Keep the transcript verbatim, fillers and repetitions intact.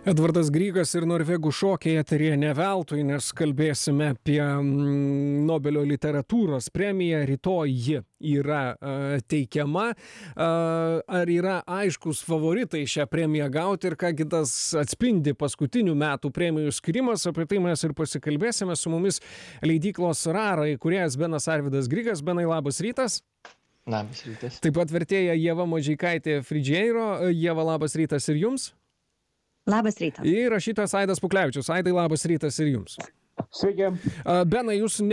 Edvardas Grygas ir norvegų šokiai eteryje ne veltui, nes kalbėsime apie mm, Nobelio literatūros premiją. Rytoj ji yra uh, teikiama. Uh, ar yra aiškus favoritai šią premiją gauti ir ką kitas atspindi paskutinių metų premijų skirimas? Apie tai mes ir pasikalbėsime su mumis leidyklos Rara įkūrėjas Benas Arvydas Grygas. Benai, labas rytas. Labas rytas. Taip pat vertėja Ieva Mažeikaitė Fridžeiro. Ieva, labas rytas ir jums. Labas rytas. Ir rašytojas Aidas Puklevičius. Aidai, labas rytas ir jums. Sveiki. Benai, jūs